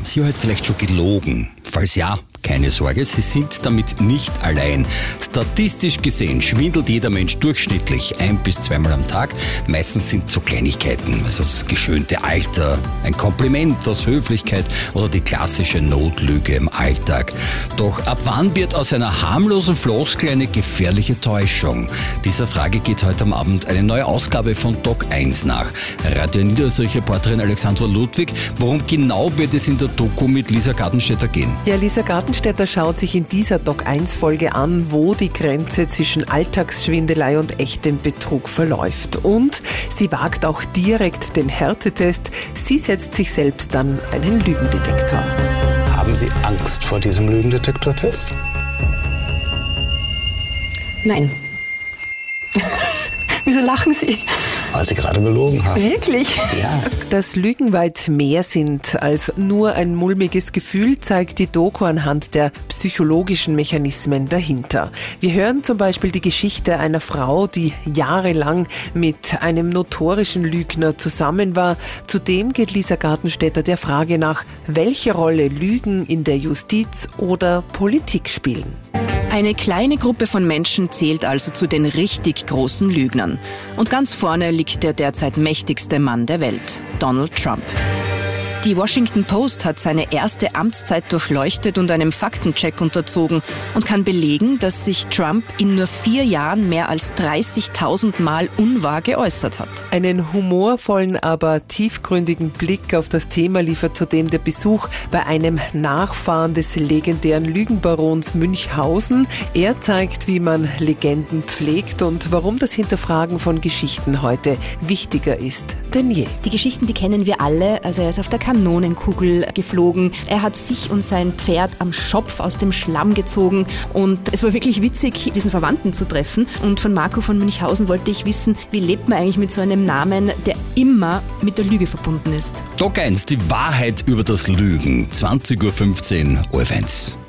Haben Sie heute vielleicht schon gelogen? Falls ja, keine Sorge, Sie sind damit nicht allein. Statistisch gesehen schwindelt jeder Mensch durchschnittlich 1- bis 2-mal am Tag. Meistens sind so Kleinigkeiten, also das geschönte Alter, ein Kompliment aus Höflichkeit oder die klassische Notlüge im Alltag. Doch ab wann wird aus einer harmlosen Floskel eine gefährliche Täuschung? Dieser Frage geht heute am Abend eine neue Ausgabe von Doc 1 nach. Radio Niederösterreich-Reporterin Alexandra Ludwig, worum genau wird es in der Doku mit Lisa Gartenstädter gehen? Ja, Lisa Gartenstädter schaut sich in dieser Doc 1 Folge an, wo die Grenze zwischen Alltagsschwindelei und echtem Betrug verläuft. Und sie wagt auch direkt den Härtetest. Sie setzt sich selbst an einen Lügendetektor. Haben Sie Angst vor diesem Lügendetektortest? Nein. Wieso lachen Sie? Weil Sie gerade belogen haben. Wirklich? Ja. Dass Lügen weit mehr sind als nur ein mulmiges Gefühl, zeigt die Doku anhand der psychologischen Mechanismen dahinter. Wir hören zum Beispiel die Geschichte einer Frau, die jahrelang mit einem notorischen Lügner zusammen war. Zudem geht Lisa Gartenstädter der Frage nach, welche Rolle Lügen in der Justiz oder Politik spielen. Eine kleine Gruppe von Menschen zählt also zu den richtig großen Lügnern. Und ganz vorne liegt der derzeit mächtigste Mann der Welt, Donald Trump. Die Washington Post hat seine erste Amtszeit durchleuchtet und einem Faktencheck unterzogen und kann belegen, dass sich Trump in nur 4 Jahren mehr als 30.000 Mal unwahr geäußert hat. Einen humorvollen, aber tiefgründigen Blick auf das Thema liefert zudem der Besuch bei einem Nachfahren des legendären Lügenbarons Münchhausen. Er zeigt, wie man Legenden pflegt und warum das Hinterfragen von Geschichten heute wichtiger ist denn je. Die Geschichten, die kennen wir alle. Also er ist auf der Kanonenkugel geflogen. Er hat sich und sein Pferd am Schopf aus dem Schlamm gezogen. Und es war wirklich witzig, diesen Verwandten zu treffen. Und von Marco von Münchhausen wollte ich wissen, wie lebt man eigentlich mit so einem Namen, der immer mit der Lüge verbunden ist. Doc 1, die Wahrheit über das Lügen. 20.15 Uhr, ORF1.